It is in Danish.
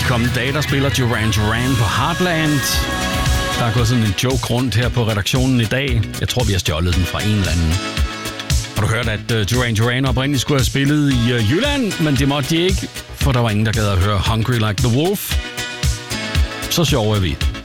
kommende dage, der spiller Duran Duran på Heartland. Der er gået sådan en joke rundt her på redaktionen i dag. Jeg tror, vi har stjålet den fra en eller anden. Har du hørt, at Duran Duran oprindeligt skulle have spillet i Jylland, men det måtte de ikke, for der var ingen, der gad at høre Hungry Like the Wolf. Så sjov er vi.